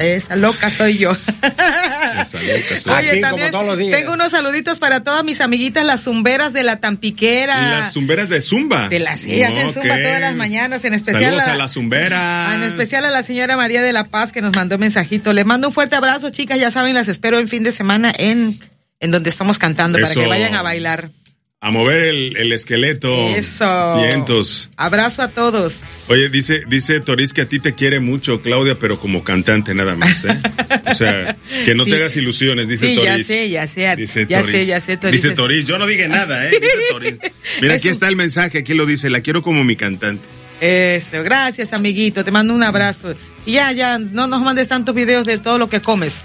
Esa loca soy yo. Esa loca soy. Oye, Aquí, también como todos los días. tengo unos saluditos para todas mis amiguitas, las zumberas de la Tampiquera. Las zumberas de Zumba. De las ellas hacen Zumba todas las mañanas, en especial Saludos a la zumbera. En especial a la señora María de la Paz, que nos mandó un mensajito. Le mando un fuerte abrazo, chicas, ya saben, las espero en fin de semana en donde estamos cantando. Eso. Para que vayan a bailar. A mover el esqueleto. Eso. Vientos. Abrazo a todos. Oye, dice Toriz que a ti te quiere mucho, Claudia, pero como cantante nada más, ¿eh? O sea, que no Sí. te hagas ilusiones, dice Sí, Toriz. ya sé. Dice Ya Toriz. sé, Toriz. Dice Toriz, yo no dije nada, Dice Toriz. Mira, aquí está el mensaje, aquí lo dice, la quiero como mi cantante. Eso, gracias, amiguito, te mando un abrazo. Y ya, no nos mandes tantos videos de todo lo que comes.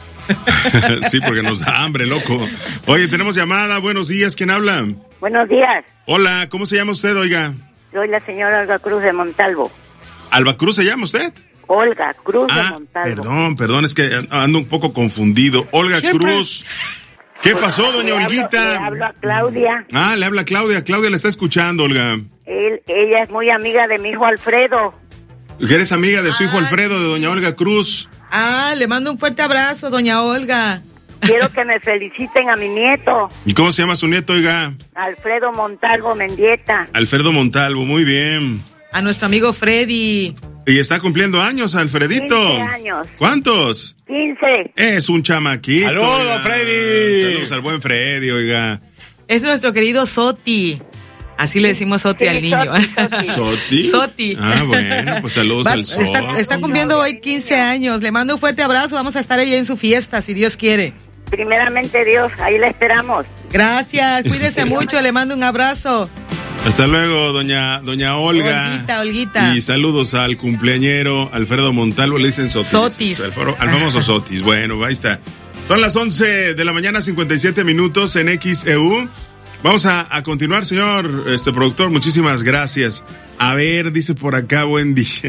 Sí, porque nos da hambre, loco. Oye, tenemos llamada, buenos días, ¿quién habla? Buenos días, Hola, ¿cómo se llama usted, oiga? soy la señora Olga Cruz de Montalvo. ¿Alba Cruz se llama usted? Olga Cruz de Montalvo. Perdón, es que ando un poco confundido. Olga Siempre. Cruz. ¿Qué pasó, doña Le Olguita? hablo a Claudia. Le habla Claudia. Claudia la está escuchando, Olga. Ella es muy amiga de mi hijo Alfredo. Eres amiga de su hijo Alfredo, de doña Olga Cruz. Le mando un fuerte abrazo, doña Olga. Quiero que me feliciten a mi nieto, ¿Y cómo se llama su nieto, oiga? Alfredo Montalvo Mendieta. Alfredo Montalvo, muy bien. A nuestro amigo Freddy. Y está cumpliendo años, Alfredito. 15 años. ¿Cuántos? 15. Es un chamaquito. ¡Saludos, oiga. Freddy! Saludos al buen Freddy, oiga. Es nuestro querido Soti. Así le decimos Soti Sí, al niño. Soti. ¿Soti? Soti. Bueno, pues saludos al Soti. Está cumpliendo hoy 15 años. Le mando un fuerte abrazo. Vamos a estar ahí en su fiesta, si Dios quiere. Primeramente Dios, ahí la esperamos. Gracias, cuídese mucho. Le mando un abrazo. Hasta luego, doña Olga. Olguita. Y saludos al cumpleañero Alfredo Montalvo, le dicen Sotis. Sotis. Al famoso Sotis. Bueno, ahí está. Son las 11 de la mañana, 57 minutos en XEU. Vamos a continuar, señor productor. Muchísimas gracias. A ver, dice por acá, buen día.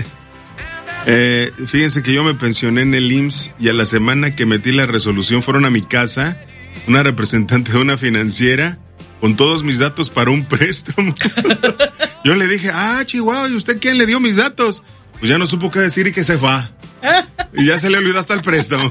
Fíjense que yo me pensioné en el IMSS y a la semana que metí la resolución fueron a mi casa una representante de una financiera con todos mis datos para un préstamo. Yo le dije, Chihuahua, ¿y usted quién le dio mis datos? Pues ya no supo qué decir y que se va. Y ya se le olvidó hasta el préstamo.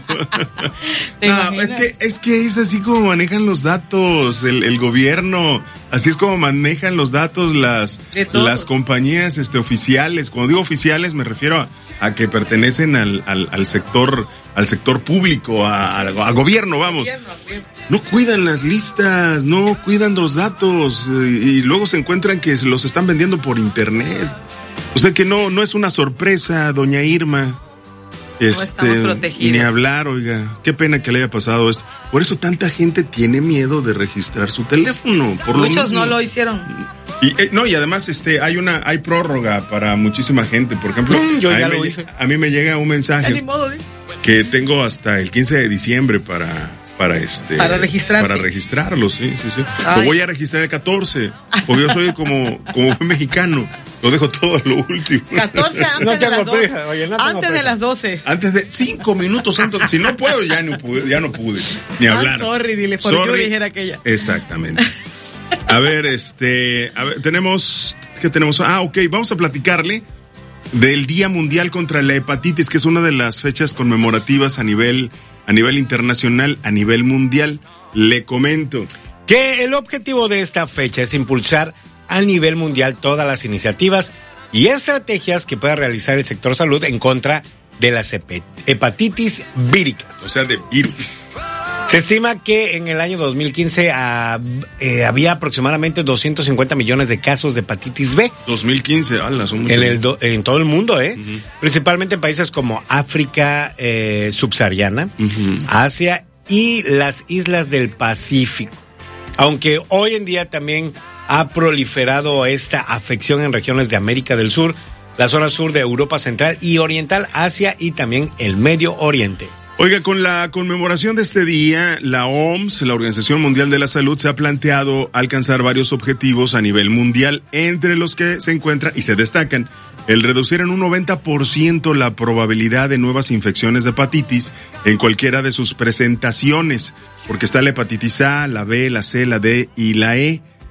No, es que es así como manejan los datos el gobierno. Así es como manejan los datos las compañías oficiales. Cuando digo oficiales me refiero a que pertenecen al sector público, a gobierno, vamos. No cuidan las listas, no cuidan los datos y luego se encuentran que los están vendiendo por internet. O sea que no es una sorpresa, doña Irma. No estamos protegidos. Ni hablar, oiga. Qué pena que le haya pasado esto. Por eso tanta gente tiene miedo de registrar su teléfono. Muchos no lo hicieron. Y además hay prórroga para muchísima gente. Por ejemplo, a mí me llega un mensaje que tengo hasta el 15 de diciembre para registrarlo, sí. Lo voy a registrar el 14, porque yo soy como buen mexicano. Lo dejo todo a lo último. 14 antes No de tengo las 12. prisa, oye, no tengo Antes de prisa. las 12. Antes de 5 minutos antes. Si no puedo, ya no pude ni hablar. Sorry, dile, por yo dijera aquella. Exactamente. A ver, tenemos, ¿qué tenemos? Ok, vamos a platicarle del Día Mundial contra la Hepatitis, que es una de las fechas conmemorativas a nivel internacional, a nivel mundial. Le comento que el objetivo de esta fecha es impulsar a nivel mundial todas las iniciativas y estrategias que pueda realizar el sector salud en contra de las hepatitis víricas. O sea, de virus. Se estima que en el año 2015 había aproximadamente 250 millones de casos de hepatitis B. 2015, son muchos. En todo el mundo, Uh-huh. Principalmente en países como África subsahariana, Uh-huh. Asia y las islas del Pacífico. Aunque hoy en día también ha proliferado esta afección en regiones de América del Sur, la zona sur de Europa Central y Oriental, Asia y también el Medio Oriente. Oiga, con la conmemoración de este día, la OMS, la Organización Mundial de la Salud, se ha planteado alcanzar varios objetivos a nivel mundial, entre los que se encuentra y se destacan el reducir en un 90% la probabilidad de nuevas infecciones de hepatitis en cualquiera de sus presentaciones, porque está la hepatitis A, la B, la C, la D y la E.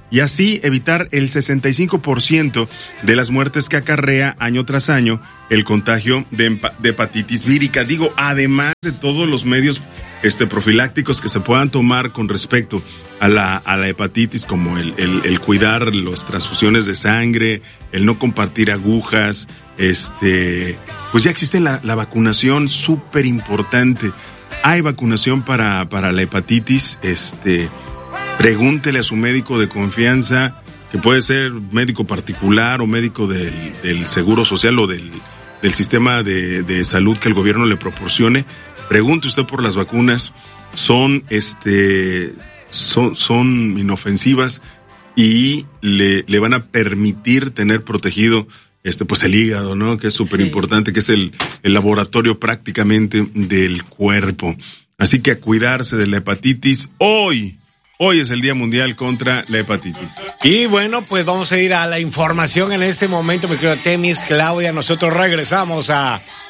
y así evitar el 65% de las muertes que acarrea año tras año el contagio de hepatitis vírica. Digo, además de todos los medios profilácticos que se puedan tomar con respecto a la hepatitis, como el cuidar las transfusiones de sangre, el no compartir agujas, pues ya existe la vacunación súper importante. Hay vacunación para la hepatitis, pregúntele a su médico de confianza, que puede ser médico particular o médico del Seguro Social o del sistema de salud que el gobierno le proporcione. Pregunte usted por las vacunas, son inofensivas y le van a permitir tener protegido pues el hígado, ¿no? Que es súper importante, que es el laboratorio prácticamente del cuerpo. Así que a cuidarse de la hepatitis. Hoy es el Día Mundial contra la Hepatitis. Y bueno, pues vamos a ir a la información en este momento, mi querido Temis, Claudia. Nosotros regresamos a